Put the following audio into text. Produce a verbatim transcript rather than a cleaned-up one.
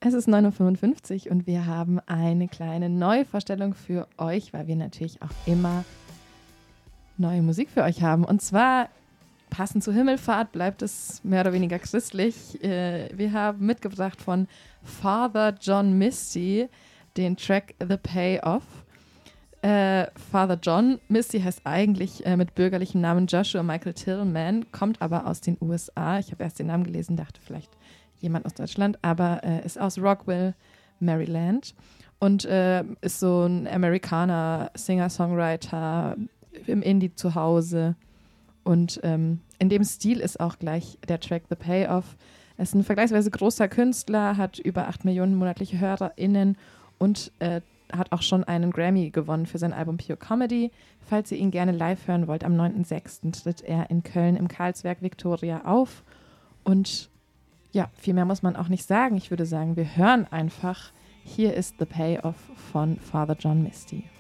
Es ist neun Uhr fünfundfünfzig und wir haben eine kleine Neuvorstellung für euch, weil wir natürlich auch immer neue Musik für euch haben. Und zwar, passend zur Himmelfahrt, bleibt es mehr oder weniger christlich. Wir haben mitgebracht von Father John Misty den Track The Payoff. Äh, Father John Misty heißt eigentlich äh, mit bürgerlichem Namen Joshua Michael Tillman, kommt aber aus den U S A. Ich habe erst den Namen gelesen, dachte vielleicht jemand aus Deutschland, aber äh, ist aus Rockville, Maryland und äh, ist so ein Amerikaner, Singer-Songwriter, im Indie zu Hause und ähm, in dem Stil ist auch gleich der Track The Payoff. Er ist ein vergleichsweise großer Künstler, hat über acht Millionen monatliche HörerInnen und äh, hat auch schon einen Grammy gewonnen für sein Album Pure Comedy. Falls ihr ihn gerne live hören wollt, am neunten sechsten tritt er in Köln im Karlswerk Victoria auf. Und ja, viel mehr muss man auch nicht sagen. Ich würde sagen, wir hören einfach. Hier ist The Payoff von Father John Misty.